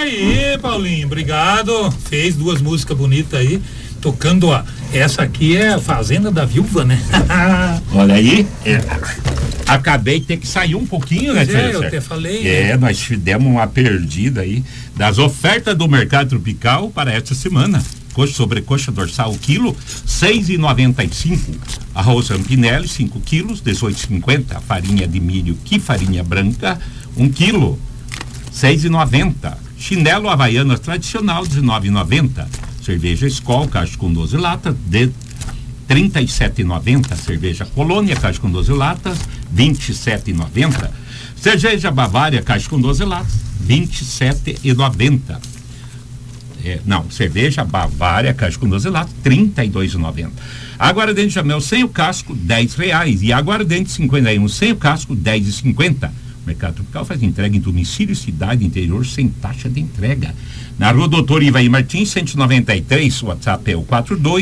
aí, Paulinho, obrigado. Fez 2 músicas bonitas aí, tocando essa aqui é a Fazenda da Viúva, né? Olha aí, acabei de ter que sair um pouquinho, né, Tia? Eu até falei. Nós demos uma perdida aí das ofertas do Mercado Tropical para esta semana. Sobrecoxa dorsal, quilo, 6,95. Arroz Rampinelli, 5 quilos, 18,50. Farinha de milho, que farinha branca, 1 quilo, 6,90. Chinelo Havaianas tradicional, 19,90. Cerveja Skol, caixa com 12 latas, de 37,90. Cerveja Colônia, caixa com 12 latas, 27,90. Cerveja Bavária, caixa com 12 latas, 27,90. Cerveja Bavária, caixa com 12 latas, R$32,90. Aguardente Jamel sem o casco, R$10. E aguardente 51 sem o casco, R$10,50. O Mercado Tropical faz entrega em domicílio, cidade, interior, sem taxa de entrega. Na Rua Doutor Ivaí Martins, 193, o WhatsApp é o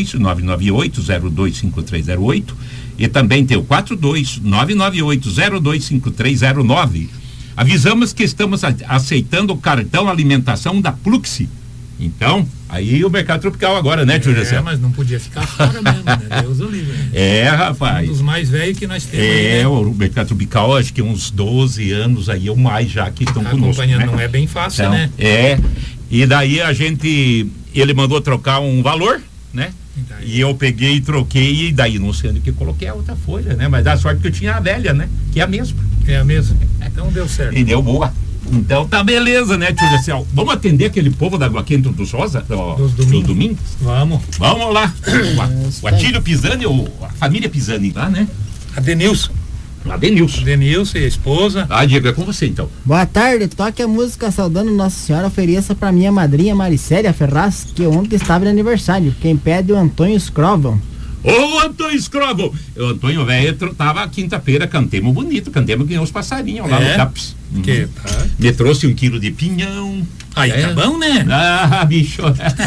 42-998-025308 e também tem o 42-998-025309. Avisamos que estamos aceitando o cartão alimentação da Pluxi. Então, aí o Mercado Tropical agora, né, tio José? Mas não podia ficar fora mesmo, né? Deus o livre. Rapaz. Um dos mais velhos que nós temos. Né? O Mercado Tropical, acho que uns 12 anos aí, ou mais já, que estão conosco. Acompanhando, né? Não é bem fácil, então, né? E daí ele mandou trocar um valor, né? E eu peguei e troquei, e daí não sei onde que coloquei a outra folha, né? Mas dá sorte que eu tinha a velha, né? Que é a mesma. É a mesma. Então deu certo. E deu boa. Então tá beleza, né, tio José? Vamos atender aquele povo da Água Quente do Sosa? Dos domingos? Vamos lá. O Atílio Pisani, a família Pisani lá, né? A Denilson e a esposa. Diego, é com você então. Boa tarde, toque a música saudando Nossa Senhora, ofereça pra minha madrinha Maricélia Ferraz, que ontem estava de aniversário. Quem pede é o Antônio Scroval. Ô, Antônio Scroval! O Antônio velho tava quinta-feira, cantemos bonito, cantemos que nem os passarinhos lá no CAPS. Me trouxe 1 quilo de pinhão. Aí tá bom, né? Bicho.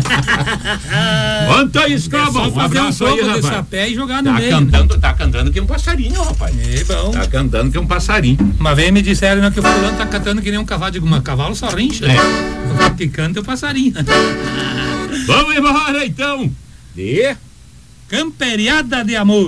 Antônio Scroval, um abraço aí, rapaz. Desse pé e jogar no meio. Tá cantando que um passarinho, rapaz. Bom. Tá cantando que um passarinho. Uma vez me disseram que o fulano tá cantando que nem um cavalo. Digo, um cavalo só rincha. O que canta é o passarinho. Vamos embora então. Camperiada de amor.